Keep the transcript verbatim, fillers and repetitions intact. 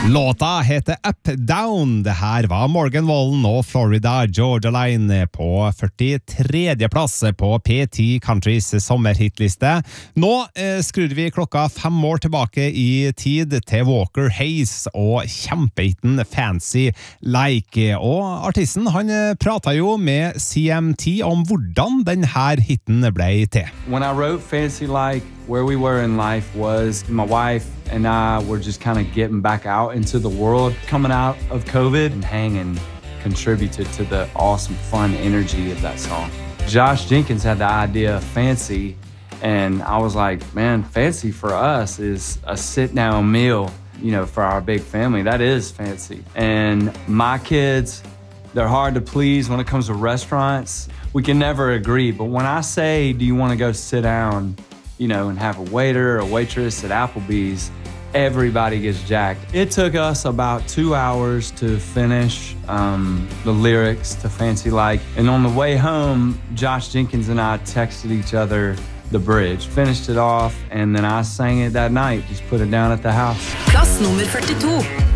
Låta heter Up Down. Det her var Morgan Wallen og Florida Georgia Line på førtitredje plass på P ti Countrys sommerhitliste. Nå eh, skrur vi klokka fem år tilbake i tid til Walker Hayes og kjempehitten Fancy Like. Og artisten han pratet jo med C M T om hvordan den her hitten ble til. When I wrote Fancy Like, where we were in life was my wife and I were just kind of getting back out into the world, coming out of COVID, and hanging contributed to the awesome, fun energy of that song. Josh Jenkins had the idea of Fancy, and I was like, man, Fancy for us is a sit-down meal, you know, for our big family. That is fancy. And my kids, they're hard to please when it comes to restaurants. We can never agree, but when I say, do you want to go sit down, you know, and have a waiter or a waitress at Applebee's, everybody gets jacked. It took us about two hours to finish um, the lyrics to Fancy Like. And on the way home, Josh Jenkins and I texted each other the bridge, finished it off, and then I sang it that night, just put it down at the house. Plass nummer førtito.